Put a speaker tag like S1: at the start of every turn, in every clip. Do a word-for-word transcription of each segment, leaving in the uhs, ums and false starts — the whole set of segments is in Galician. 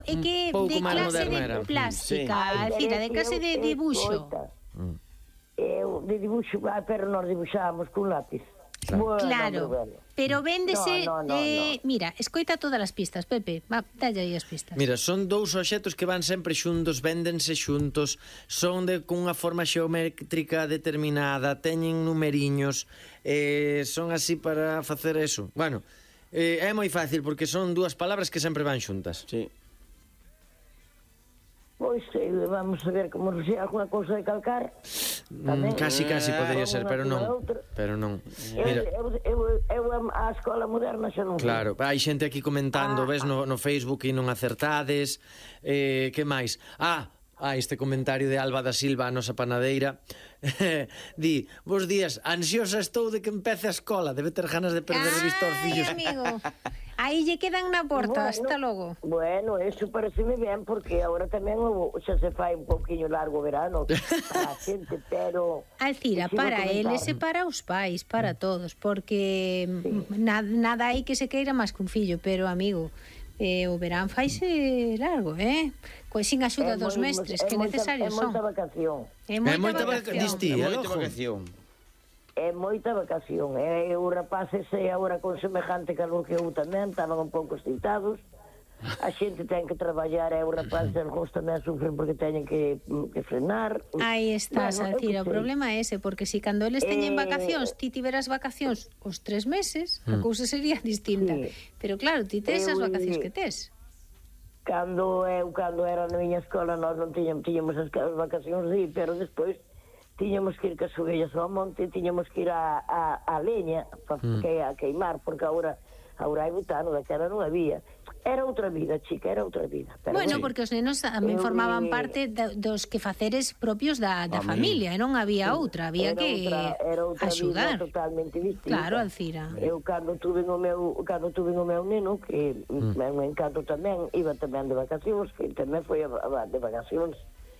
S1: É que
S2: un pouco
S1: de
S2: máis
S1: clase
S2: moderna
S1: de
S2: era.
S1: plástica,
S3: Sí.
S1: Alcira, de clase de dibuixo.
S3: Mm. Eu de dibuixo, ah, pero nós dibuixábamos cun lápiz.
S2: Claro.
S3: Bueno,
S1: Claro,
S3: bueno.
S1: pero véndese...
S3: No, no, no,
S1: eh,
S3: no.
S1: Mira, escoita todas as pistas, Pepe. Va, dalle aí as pistas.
S2: Mira, son dous obxectos que van sempre xuntos, véndense xuntos, son de cunha forma xeométrica determinada, teñen numeriños, eh, son así para facer eso. Bueno, eh, é moi fácil porque son dúas palabras que sempre van xuntas.
S4: Sí.
S3: Pois, eh, vamos a ver como se alguna cousa de calcar.
S2: Mm, casi, casi podería ser, pero non. Pero non.
S3: Eu,
S2: Mira,
S3: eu, eu, eu a escola moderna xa non fui.
S2: claro, hai xente aquí comentando,
S3: Ah,
S2: ves no, no Facebook e non acertades. Eh, que máis? Ah, ah, este comentario de Alba da Silva, a nosa panadeira. Di, bos días, ansiosa estou de que empece a escola, debe ter ganas de perder de vista aos fillos.
S1: Ai, amigo. Aí lle quedan na porta,
S3: Bueno,
S1: hasta logo.
S3: Bueno, eso pareceme ben, porque agora tamén o, xa se fai un pouquiño largo o verano para a xente, pero...
S1: Alcira,
S3: Sigo
S1: para
S3: comentando.
S1: eles e para os pais, para todos, porque nada, nada hai que se queira máis que un fillo, pero amigo, eh, o verán faise largo, eh? Coa sin axuda
S3: É
S1: dos
S3: moi-
S1: mestres,
S3: é
S1: que
S3: moita-
S1: necesarios
S3: É
S1: son.
S3: moita vacación.
S1: É
S2: É moita vacación. Distí,
S4: É
S2: é
S4: moita
S2: lojo.
S4: vacación.
S3: É moita vacación. E os rapaces e agora con semejante calor que eu tamén estaban un pouco excitados. A xente ten que traballar e os rapaces algúns tamén sufren porque teñen que, que frenar.
S1: Aí estás,
S3: Bueno, eu
S1: Alcira, o
S3: que sei.
S1: problema é ese, porque si cando eles teñen
S3: Eh,
S1: vacacións, ti tiveras vacacións os tres meses, a cousa sería distinta.
S3: Sí.
S1: Pero claro, ti tes as
S3: Eu-
S1: vacacións que tes.
S3: Cando eu cando era na miña escola nós non tiñamos, tiñamos as, as vacacións sí, pero despois tiñamos que ir cas ovellas ao monte, tiñamos que ir a, a, a leña pa, mm. que, a queimar, porque agora agora hai butano, daquela non había. Era outra vida, chica, era outra vida. Pero
S1: Bueno,
S3: sí.
S1: porque os nenos tamén
S3: Eu-
S1: formaban parte da- dos quefaceres propios da, da
S4: Home.
S1: familia, e non había outra, había
S3: Era
S1: que
S3: outra, era outra
S1: axudar.
S3: vida totalmente distinta.
S1: Claro, Alcira.
S3: Eu cando tuve o meu cando tuve o meu neno que mm. me encanto tamén, iba tamén de vacacións, que tamén foi a, a, de vacacións.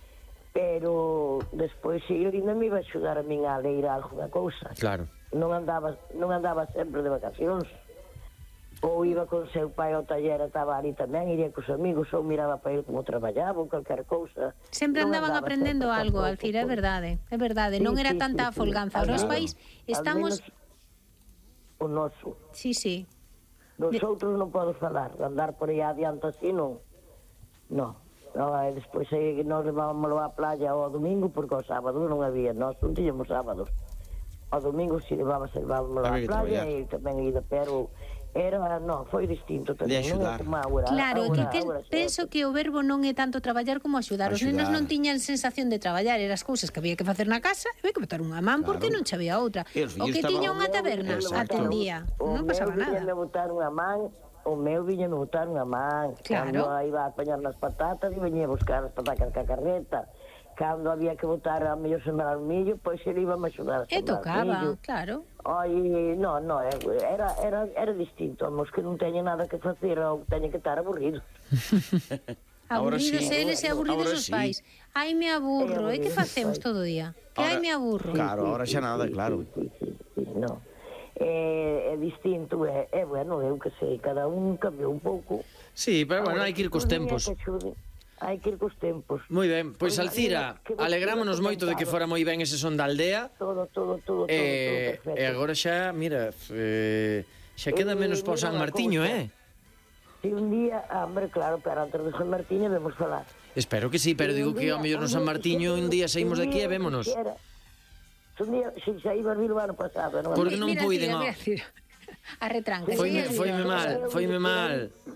S3: Pero despois si ele non me iba a axudar a min a ler algo da cousa.
S2: Claro.
S3: Non andaba non andaba sempre de vacacións. Ou iba con seu pai ao taller, estaba ali tamén, iría cos amigos, ou miraba para ele como traballaba, ou calquer cousa.
S1: Sempre
S3: Non
S1: andaban
S3: andaba
S1: aprendendo
S3: sempre
S1: algo,
S3: tampouco,
S1: Alcira, é
S3: pois.
S1: verdade, é verdade,
S3: Sí,
S1: non era
S3: sí,
S1: tanta
S3: sí, sí.
S1: folganza. Ahora os
S3: Al
S1: pais
S3: menos-
S1: estamos...
S3: al menos o noso.
S1: Sí, sí.
S3: Dos
S1: De-
S3: outros non podo falar, de andar por aí adiante así non. Non. No, e despois aí nós levámoslo á playa ao domingo, porque ao sábado non había, nós non tiñamos sábados. Ao domingo si levábamos, levámoslo á
S4: Había que
S3: playa
S4: traballar.
S3: e tamén ida, pero era, non, foi distinto tamén.
S4: De axudar.
S3: Non é como agora,
S1: Claro,
S3: agora,
S1: que, que
S3: agora,
S1: penso que o verbo non é tanto traballar como axudar. Os nenos
S4: Axudar.
S1: non tiñan sensación de traballar, eran as cousas que había que facer na casa, había que botar unha man porque
S4: Claro.
S1: non che había outra.
S4: E os
S1: O que
S4: fillos
S1: tiña
S4: estaban-
S1: unha taberna,
S4: Exacto.
S1: atendía,
S3: O
S1: non pasaba
S3: meu viñame
S1: nada.
S3: botar unha man, o meu viñame botar unha man.
S1: Claro.
S3: Cando iba a apañar nas patatas e viña a buscar as patacas ca carreta. Cando había que botar a mellor sembrar o millo, pois ele iba a axudar a
S1: E
S3: sembrar
S1: tocaba,
S3: millo.
S1: claro.
S3: Ai, no, no, era, era, era distinto. Os que non teñen nada que facer ou teñen que estar aburridos.
S4: Ahora
S1: Aburridos
S4: sí.
S1: eles e aburridos
S4: Ahora
S1: os
S4: sí.
S1: pais. Ai, me aburro. E que
S3: aburridos
S1: facemos
S3: os pais.
S1: todo o día? Que ai,
S4: Ahora-
S1: me aburro.
S4: Claro, ahora xa nada, claro.
S3: Sí, sí, sí, no. É, é distinto, é, é bueno, eu que sei, cada un cambiou un pouco.
S2: Sí, pero bueno, hai que ir cos tempos.
S3: Hai que ir cos tempos.
S2: Moi ben, pois
S3: Pois,
S2: Alcira,
S3: que vos-
S2: alegrámonos
S3: que vos
S2: moito de que fora
S3: comentaba.
S2: moi ben ese son da aldea.
S3: Todo, todo, todo, todo,
S2: E,
S3: todo perfecto.
S2: e agora xa, mira, eh, xa queda
S3: Eh,
S2: menos para o
S3: mira
S2: San
S3: unha
S2: Martiño,
S3: cousa.
S2: eh?
S3: Si un día, ah, hombre, claro, pero antes de San Martiño debemos falar.
S2: Espero que sí, pero
S3: Si
S2: digo
S3: un
S2: que
S3: día-
S2: ao mellor no San Martiño un día saímos de aquí e vémonos.
S3: quixera, Si un día, si xa iba a vir o ano pasado, non?
S2: Porque non
S1: Mira,
S2: puiden,
S1: Alcira,
S2: ó.
S1: mira, Alcira. A retranca.
S2: Foime,
S1: sí,
S2: foime
S1: Alcira.
S2: mal, foime mal.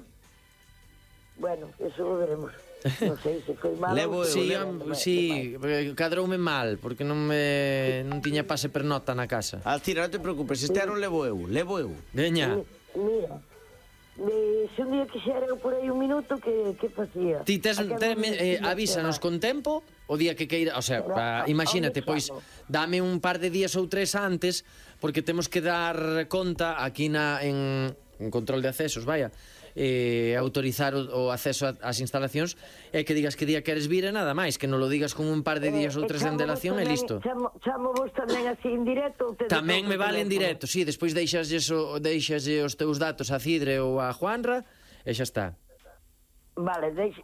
S3: Bueno, eso lo veremos. Non sei se foi mal.
S4: Levo
S3: ou-
S4: eu,
S2: Sí,
S4: levo.
S2: am- sí, cadroume mal, porque non me non tiña pase per nota na casa.
S4: Alcira, non te preocupes, este ano levo eu, levo eu.
S2: Veña,
S3: Mira, de, se un día quixera eu por aí un minuto, que, que facía?
S2: ti tes,
S3: Aquel
S2: tes,
S3: momento
S2: eh,
S3: que me
S2: avísanos
S3: chama.
S2: con tempo o día que queira, o sea, pa, imagínate, pois dame un par de días ou tres antes, porque temos que dar conta aquí na en, en control de accesos, vaya, eh, autorizar o, o acceso a- ás instalacións, e que digas que día queres vir e nada máis, que non lo digas con un par de días ou
S3: Eh,
S2: tres de
S3: chamo
S2: antelación
S3: vos
S2: e
S3: tamén-
S2: listo.
S3: Chamo, chamo vos tamén así en directo? Ou tedes
S2: Tamén me
S3: outro
S2: vale en
S3: teléfono?
S2: directo, sí, despois deixaslle o, deixaslle os teus datos a Cidre ou a Juanra e xa está.
S3: Vale, deix,